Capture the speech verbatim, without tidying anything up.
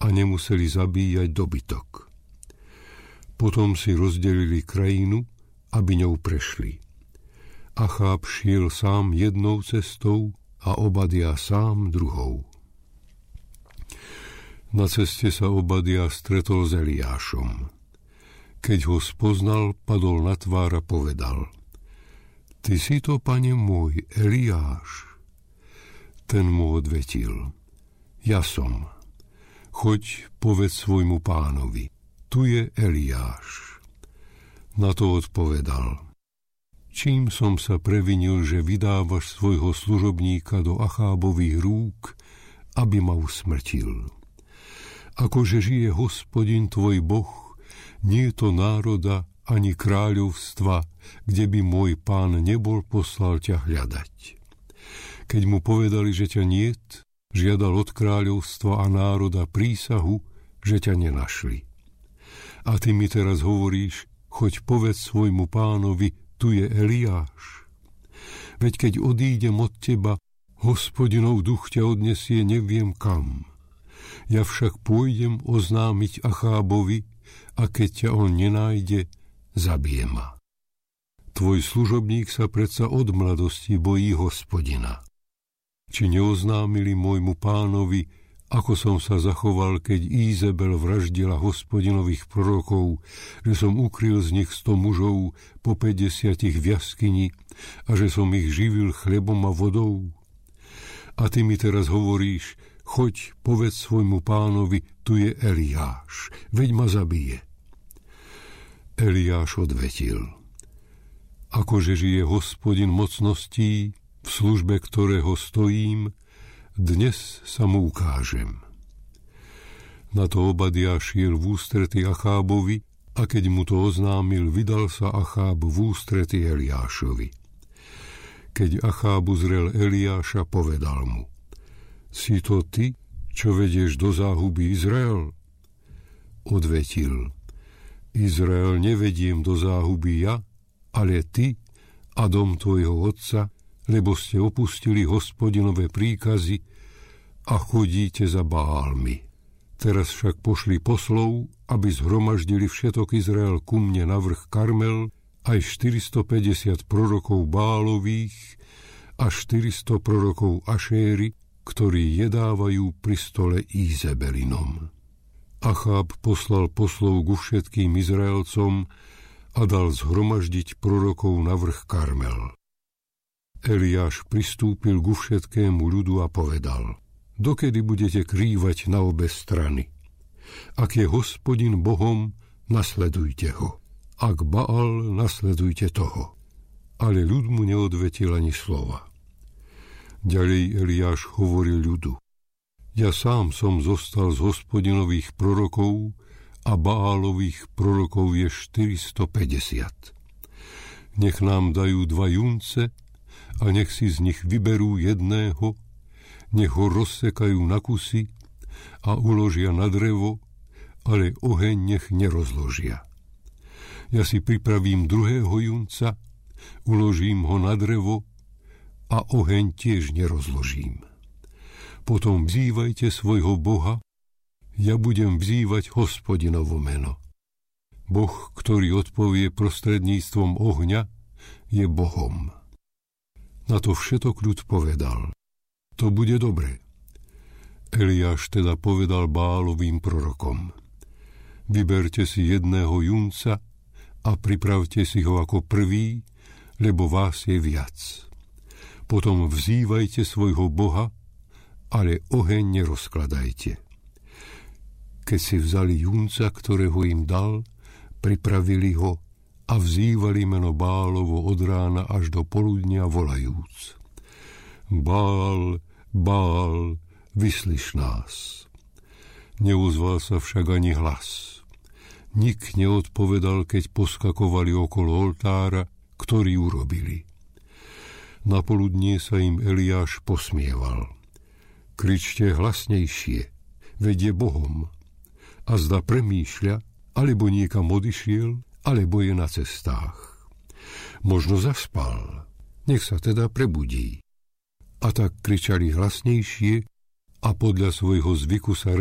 a nemuseli zabíjať dobytok. Potom si rozdelili krajinu, aby ňou prešli. Acháb šiel sám jednou cestou a Obadia sám druhou. Na ceste sa Obadia stretol s Eliášom. Keď ho spoznal, padol na tvár a povedal: Ty si to, pane môj, Eliáš? Ten mu odvetil: Ja som. Choď, povedz svojmu pánovi, tu je Eliáš. Na to odpovedal: Čím som sa previnil, že vydávaš svojho služobníka do Achábových rúk, aby ma usmrtil? Akože žije Hospodin tvoj Boh, nie je to národa ani kráľovstva, kde by môj pán nebol poslal ťa hľadať. Keď mu povedali, že ťa niet, žiadal od kráľovstva a národa prísahu, že ťa nenašli. A ty mi teraz hovoríš: choď povedz svojmu pánovi, tu je Eliáš. Veď keď odídem od teba, Hospodinov duch ťa odnesie neviem kam. Ja však pôjdem oznámiť Achábovi, a keď ťa on nenájde, zabije ma. Tvoj služobník sa predsa od mladosti bojí Hospodina. Či neoznámili môjmu pánovi, ako som sa zachoval, keď Ízebel vraždila Hospodinových prorokov, že som ukryl z nich sto mužov po päťdesiatich v jaskyni a že som ich živil chlebom a vodou? A ty mi teraz hovoríš: choď, povedz svojmu pánovi, tu je Eliáš, veď ma zabije. Eliáš odvetil: Akože žije Hospodin mocností, v službe ktorého stojím, dnes sa mu ukážem. Na to Obadia šiel v ústrety Achábovi, a keď mu to oznámil, vydal sa Acháb v ústrety Eliášovi. Keď Acháb uzrel Eliáša, povedal mu: Si to ty, čo vedieš do záhuby Izrael? Odvetil: Izrael nevediem do záhuby ja, ale ty a dom tvojho otca, lebo ste opustili Hospodinové príkazy a chodíte za Bálmi. Teraz však pošli poslov, aby zhromaždili všetok Izrael ku mne na vrch Karmel, aj štyristopäťdesiat prorokov Bálových a štyristo prorokov Ašéry, ktorí jedávajú pri stole Ízebelinom. Acháb poslal poslov ku všetkým Izraelcom a dal zhromaždiť prorokov na vrch Karmel. Eliáš pristúpil ku všetkému ľudu a povedal: Dokedy budete krývať na obe strany? Ak je Hospodin Bohom, nasledujte ho. Ak Baal, nasledujte toho. Ale ľud mu neodvetil ani slova. Ďalej Eliáš hovoril ľudu: Ja sám som zostal z Hospodinových prorokov a Baálových prorokov je štyristopäťdesiat. Nech nám dajú dva junce a nech si z nich vyberú jedného, nech ho rozsekajú na kusy a uložia na drevo, ale oheň nech nerozložia. Ja si pripravím druhého junca, uložím ho na drevo a oheň tiež nerozložím. Potom vzývajte svojho Boha, ja budem vzývať Hospodinovo meno. Boh, ktorý odpovie prostredníctvom ohňa, je Bohom. Na to všetok ľud povedal: To bude dobre. Eliáš teda povedal Bálovým prorokom: Vyberte si jedného junca a pripravte si ho ako prvý, lebo vás je viac. Potom vzývajte svojho Boha, ale oheň nerozkladajte. Keď si vzali junca, ktorého im dal, pripravili ho a vzývali meno Bálovo od rána až do poludnia volajúc: Bál, Bál, vyslyš nás. Neozval sa však ani hlas. Nik neodpovedal, keď poskakovali okolo oltára, ktorý urobili. Napoludnie sa im Eliáš posmieval: Kričte hlasnejšie, veď je Bohom. A zda premýšľa, alebo niekam odišiel, alebo je na cestách. Možno zaspal, nech sa teda prebudí. A tak kričali hlasnejšie a podľa svojho zvyku sa